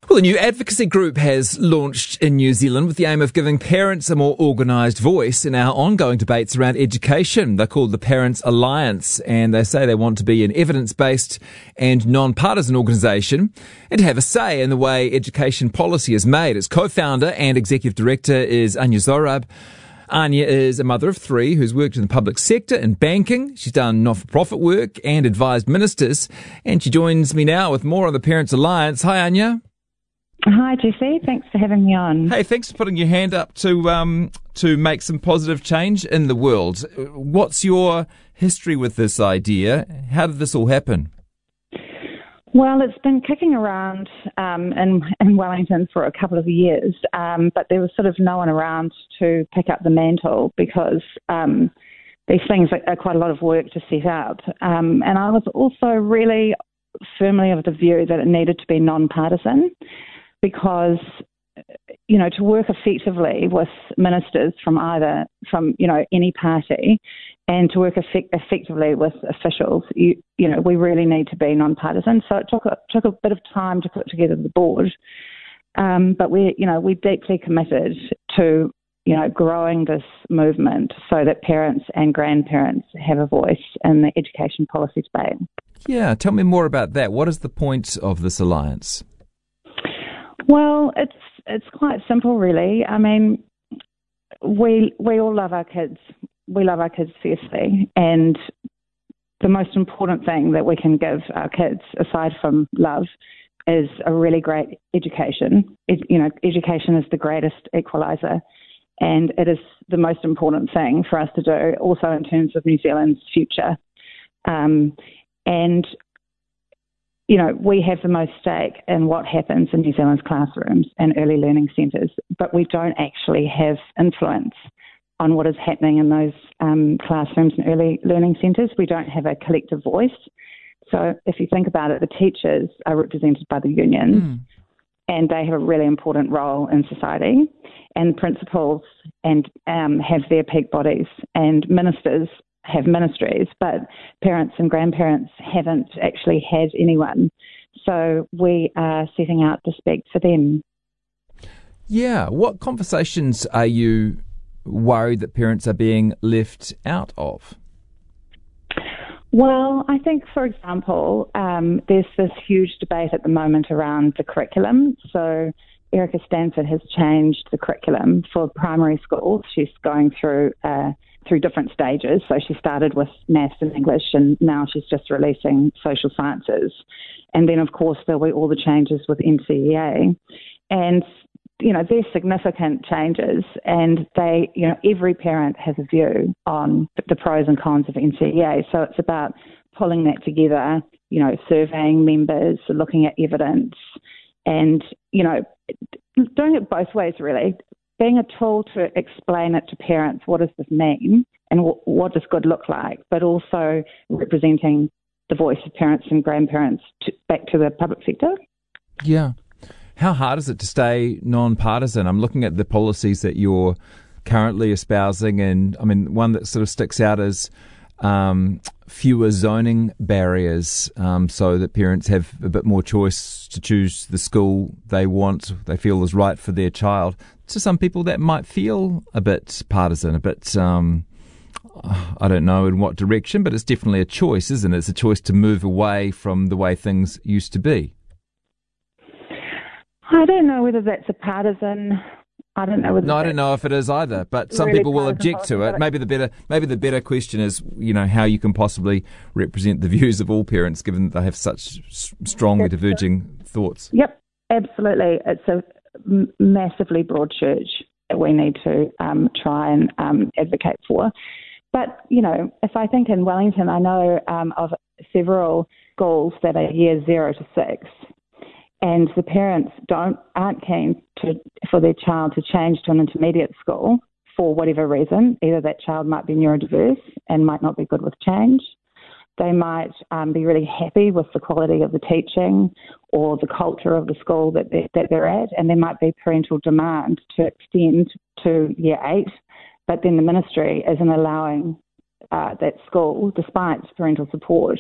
Well, a new advocacy group has launched in New Zealand with the aim of giving parents a more organised voice in our ongoing debates around education. They're called the Parents Alliance, and they say they want to be an evidence-based and non-partisan organisation and to have a say in the way education policy is made. Its co-founder and executive director is Anya Zorab. Anya is a mother of three who's worked in the public sector and banking. She's done not-for-profit work and advised ministers, and she joins me now with more on the Parents Alliance. Hi, Anya. Hi, Jesse. Thanks for having me on. Hey, thanks for putting your hand up to make some positive change in the world. What's your history with this idea? How did this all happen? Well, it's been kicking around in Wellington for a couple of years, but there was sort of no one around to pick up the mantle because these things are quite a lot of work to set up. And I was also really firmly of the view that it needed to be non-partisan, because, you know, to work effectively with ministers from any party and to work effectively with officials, we really need to be non-partisan. So it took a bit of time to put together the board, but we're deeply committed to, growing this movement so that parents and grandparents have a voice in the education policy debate. Yeah, tell me more about that. What is the point of this alliance? Well, it's quite simple, really. I mean, we all love our kids. We love our kids fiercely, and the most important thing that we can give our kids, aside from love, is a really great education. Education is the greatest equaliser, and it is the most important thing for us to do, also in terms of New Zealand's future. We have the most stake in what happens in New Zealand's classrooms and early learning centres, but we don't actually have influence on what is happening in those classrooms and early learning centres. We don't have a collective voice. So if you think about it, the teachers are represented by the unions, and they have a really important role in society, and principals have their peak bodies, and ministers have ministries, but parents and grandparents haven't actually had anyone. So we are setting out to speak for them. Yeah. What conversations are you worried that parents are being left out of? Well, I think, for example, there's this huge debate at the moment around the curriculum. So Erica Stanford has changed the curriculum for primary schools. She's going through different stages. So she started with maths and English, and now she's just releasing social sciences. And then, of course, there'll be all the changes with NCEA. And, they're significant changes, and every parent has a view on the pros and cons of NCEA. So it's about pulling that together, surveying members, looking at evidence, and, doing it both ways, really. Being a tool to explain it to parents, what does this mean and what does good look like, but also representing the voice of parents and grandparents back to the public sector. Yeah. How hard is it to stay non-partisan? I'm looking at the policies that you're currently espousing, and I mean, one that sort of sticks out is fewer zoning barriers, so that parents have a bit more choice to choose the school they feel is right for their child. To some people, that might feel a bit partisan, a bit, I don't know in what direction, but it's definitely a choice, isn't it? It's a choice to move away from the way things used to be. I don't know whether that's a partisan. I don't know. I don't know if it is either, but some people will object to it. Maybe the better question is, how you can possibly represent the views of all parents, given that they have such strongly diverging thoughts. Yep, absolutely. It's a massively broad church that we need to try and advocate for. But, if I think in Wellington, I know of several schools that are years 0 to 6, and the parents aren't keen for their child to change to an intermediate school for whatever reason. Either that child might be neurodiverse and might not be good with change. They might be really happy with the quality of the teaching or the culture of the school that they're at, and there might be parental demand to extend to year 8, but then the ministry isn't allowing that school, despite parental support,